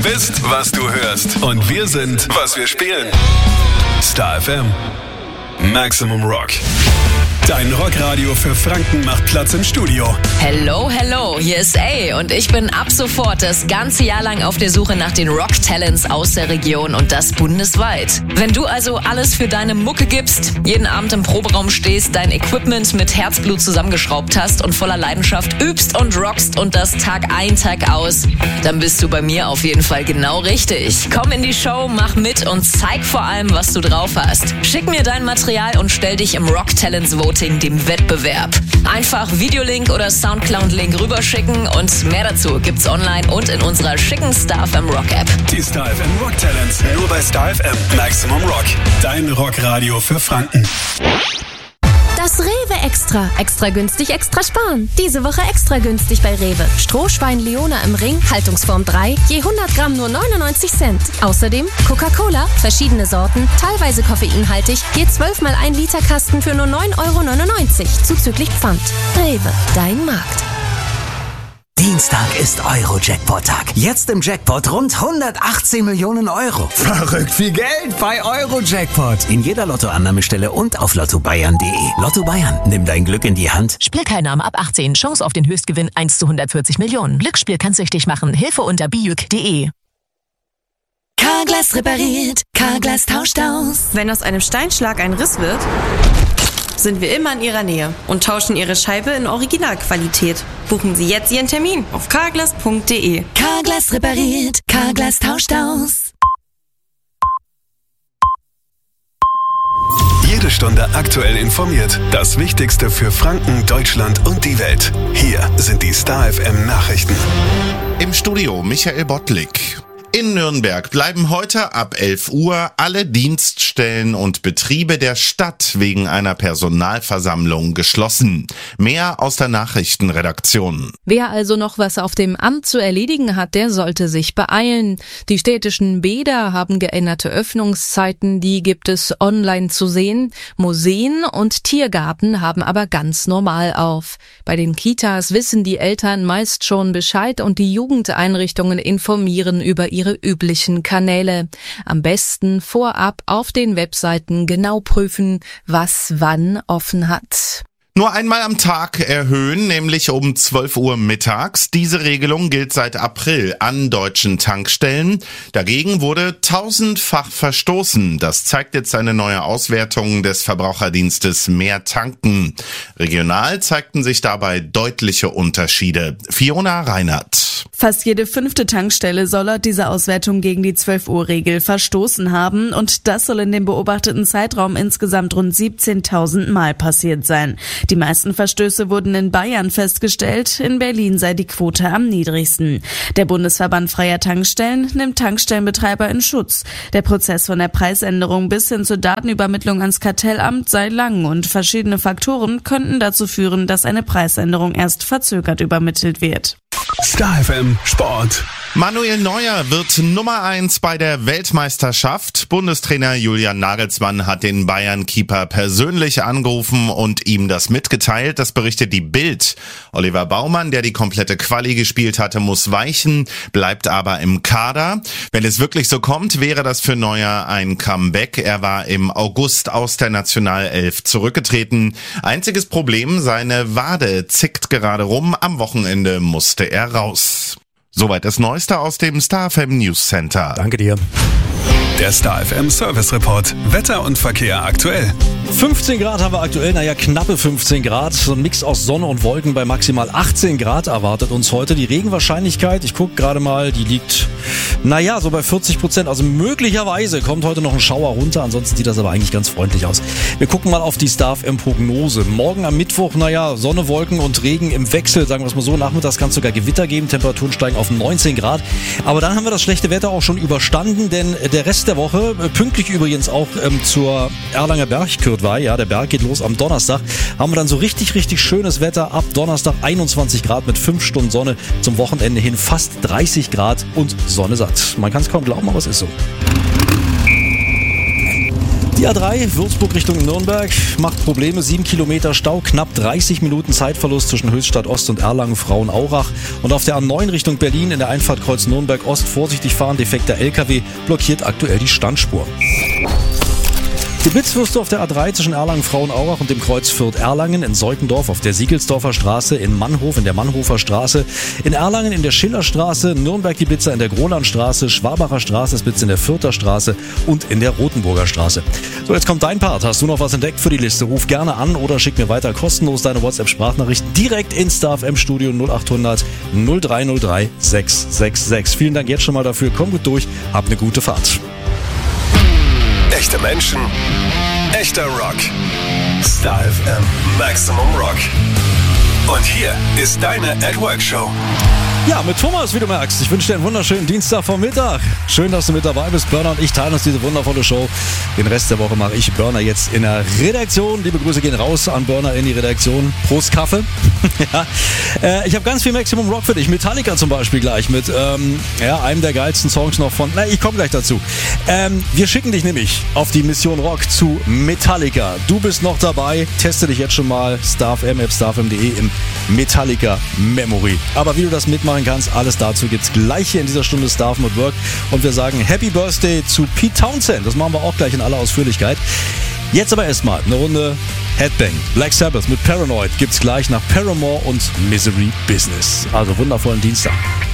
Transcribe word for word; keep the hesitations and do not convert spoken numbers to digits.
bist, was du hörst. Und wir sind, was wir spielen. Star F M. Maximum Rock. Dein Rockradio für Franken macht Platz im Studio. Hello, hello, hier ist A und ich bin ab sofort das ganze Jahr lang auf der Suche nach den Rock-Talents aus der Region und das bundesweit. Wenn du also alles für deine Mucke gibst, jeden Abend im Proberaum stehst, dein Equipment mit Herzblut zusammengeschraubt hast und voller Leidenschaft übst und rockst und das Tag ein, Tag aus, dann bist du bei mir auf jeden Fall genau richtig. Komm in die Show, mach mit und zeig vor allem, was du drauf hast. Schick mir dein Material und stell dich im Rock-Talents-Voting dem Wettbewerb. Einfach Videolink oder Soundcloud-Link rüberschicken und mehr dazu gibt's online und in unserer schicken Star F M Rock App. Die Star F M Rock Talents, nur bei Star F M. Maximum Rock, dein Rockradio für Franken. Das Rewe Extra. Extra günstig, extra sparen. Diese Woche extra günstig bei Rewe. Strohschwein Leona im Ring, Haltungsform drei, je hundert Gramm nur neunundneunzig Cent. Außerdem Coca-Cola, verschiedene Sorten, teilweise koffeinhaltig, je zwölf mal ein Liter Kasten für nur neun Euro neunundneunzig, zuzüglich Pfand. Rewe, dein Markt. Dienstag ist Euro-Jackpot-Tag. Jetzt im Jackpot rund hundertachtzehn Millionen Euro. Verrückt viel Geld bei Euro-Jackpot. In jeder Lottoannahmestelle und auf lotto bayern punkt de. Lotto Bayern, nimm dein Glück in die Hand. Spielteilnahme ab achtzehn. Chance auf den Höchstgewinn eins zu hundertvierzig Millionen. Glücksspiel kann süchtig machen. Hilfe unter bijuk punkt de. Carglass repariert. Carglass tauscht aus. Wenn aus einem Steinschlag ein Riss wird, sind wir immer in Ihrer Nähe und tauschen Ihre Scheibe in Originalqualität. Buchen Sie jetzt Ihren Termin auf carglass punkt de. Carglass repariert. Carglass tauscht aus. Jede Stunde aktuell informiert. Das Wichtigste für Franken, Deutschland und die Welt. Hier sind die Star F M Nachrichten. Im Studio Michael Bottlik. In Nürnberg bleiben heute ab elf Uhr alle Dienststellen und Betriebe der Stadt wegen einer Personalversammlung geschlossen. Mehr aus der Nachrichtenredaktion. Wer also noch was auf dem Amt zu erledigen hat, der sollte sich beeilen. Die städtischen Bäder haben geänderte Öffnungszeiten, die gibt es online zu sehen. Museen und Tiergarten haben aber ganz normal auf. Bei den Kitas wissen die Eltern meist schon Bescheid und die Jugendeinrichtungen informieren über ihre üblichen Kanäle. Am besten vorab auf den Webseiten genau prüfen, was wann offen hat. Nur einmal am Tag erhöhen, nämlich um zwölf Uhr mittags. Diese Regelung gilt seit April an deutschen Tankstellen. Dagegen wurde tausendfach verstoßen. Das zeigt jetzt eine neue Auswertung des Verbraucherdienstes Mehr Tanken. Regional zeigten sich dabei deutliche Unterschiede. Fiona Reinhardt. Fast jede fünfte Tankstelle soll laut dieser Auswertung gegen die zwölf Uhr Regel verstoßen haben und das soll in dem beobachteten Zeitraum insgesamt rund siebzehntausend Mal passiert sein. Die meisten Verstöße wurden in Bayern festgestellt, in Berlin sei die Quote am niedrigsten. Der Bundesverband freier Tankstellen nimmt Tankstellenbetreiber in Schutz. Der Prozess von der Preisänderung bis hin zur Datenübermittlung ans Kartellamt sei lang und verschiedene Faktoren könnten dazu führen, dass eine Preisänderung erst verzögert übermittelt wird. Star F M Sport. Manuel Neuer wird Nummer eins bei der Weltmeisterschaft. Bundestrainer Julian Nagelsmann hat den Bayern-Keeper persönlich angerufen und ihm das mitgeteilt. Das berichtet die Bild. Oliver Baumann, der die komplette Quali gespielt hatte, muss weichen, bleibt aber im Kader. Wenn es wirklich so kommt, wäre das für Neuer ein Comeback. Er war im August aus der Nationalelf zurückgetreten. Einziges Problem, seine Wade zickt gerade rum. Am Wochenende musste er raus. Soweit das Neueste aus dem Star F M News Center. Danke dir. Der Star F M Service Report. Wetter und Verkehr aktuell. fünfzehn Grad haben wir aktuell, naja, knappe fünfzehn Grad. So ein Mix aus Sonne und Wolken bei maximal achtzehn Grad erwartet uns heute. Die Regenwahrscheinlichkeit, ich gucke gerade mal, die liegt, naja, so bei vierzig Prozent. Also möglicherweise kommt heute noch ein Schauer runter. Ansonsten sieht das aber eigentlich ganz freundlich aus. Wir gucken mal auf die Star F M Prognose. Morgen am Mittwoch, naja, Sonne, Wolken und Regen im Wechsel. Sagen wir es mal so, nachmittags kann es sogar Gewitter geben. Temperaturen steigen auf neunzehn Grad. Aber dann haben wir das schlechte Wetter auch schon überstanden, denn der Rest der Woche, pünktlich übrigens auch ähm, zur Erlanger Bergkürtwei, ja, der Berg geht los am Donnerstag, haben wir dann so richtig, richtig schönes Wetter. Ab Donnerstag einundzwanzig Grad mit fünf Stunden Sonne, zum Wochenende hin fast dreißig Grad und Sonne satt. Man kann es kaum glauben, aber es ist so. Die Die A drei, Würzburg Richtung Nürnberg, macht Probleme. Sieben Kilometer Stau, knapp dreißig Minuten Zeitverlust zwischen Höchstadt Ost und Erlangen-Frauenaurach. Und auf der A neun Richtung Berlin in der Einfahrt Kreuz Nürnberg Ost vorsichtig fahren. Defekter L K W blockiert aktuell die Standspur. Geblitzt wirst du auf der A drei zwischen Erlangen-Frauenaurach und dem Kreuz Fürth-Erlangen, in Seutendorf auf der Siegelsdorfer Straße, in Mannhof in der Mannhofer Straße, in Erlangen in der Schillerstraße, Nürnberg die Blitzer in der Grolandstraße, Schwabacher Straße ist Blitz in der Fürther Straße und in der Rotenburger Straße. So, jetzt kommt dein Part. Hast du noch was entdeckt für die Liste? Ruf gerne an oder schick mir weiter kostenlos deine WhatsApp-Sprachnachricht direkt ins Star F M Studio null acht hundert null drei null drei sechs sechs sechs. Vielen Dank jetzt schon mal dafür. Komm gut durch. Hab eine gute Fahrt. Echte Menschen, echter Rock. Star F M Maximum Rock. Und hier ist deine At Work Show. Ja, mit Thomas, wie du merkst. Ich wünsche dir einen wunderschönen Dienstagvormittag. Schön, dass du mit dabei bist. Burner und ich teilen uns diese wundervolle Show. Den Rest der Woche mache ich Burner jetzt in der Redaktion. Liebe Grüße gehen raus an Burner in die Redaktion. Prost Kaffee. ja. äh, ich habe ganz viel Maximum Rock für dich. Metallica zum Beispiel gleich mit ähm, ja, einem der geilsten Songs noch von... Na, ich komme gleich dazu. Ähm, wir schicken dich nämlich auf die Mission Rock zu Metallica. Du bist noch dabei. Teste dich jetzt schon mal. Star F M, app starfm punkt de im Metallica Memory. Aber wie du das mitmachst, kannst. Alles dazu gibt's gleich hier in dieser Stunde Star F M at Work. Und wir sagen Happy Birthday zu Pete Townsend. Das machen wir auch gleich in aller Ausführlichkeit. Jetzt aber erstmal eine Runde Headbang. Black Sabbath mit Paranoid gibt's gleich nach Paramore und Misery Business. Also wundervollen Dienstag.